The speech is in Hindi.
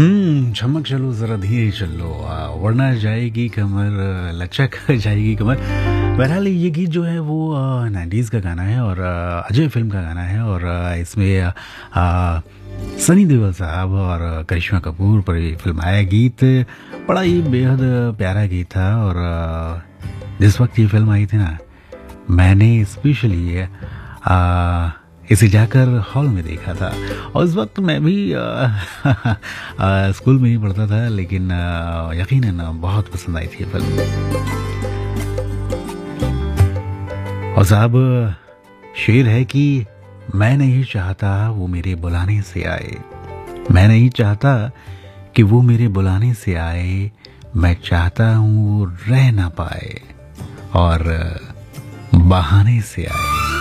झमक चलो ज़रा धीरे चलो, वरना जाएगी कमर, लचक जाएगी कमर। बहरहाल ये गीत जो है वो 90s का गाना है और अजय फिल्म का गाना है और इसमें सनी देओल साहब और करिश्मा कपूर पर ये फिल्म आया। गीत बड़ा ही बेहद प्यारा गीत था और जिस वक्त ये फिल्म आई थी ना, मैंने स्पेशली इसे जाकर हॉल में देखा था और उस वक्त मैं भी स्कूल में ही पढ़ता था, लेकिन यकीनन बहुत पसंद आई थी फिल्म। और साहब शेर है कि मैं नहीं चाहता वो मेरे बुलाने से आए, मैं नहीं चाहता कि वो मेरे बुलाने से आए, मैं चाहता हूँ वो रह ना पाए और बहाने से आए।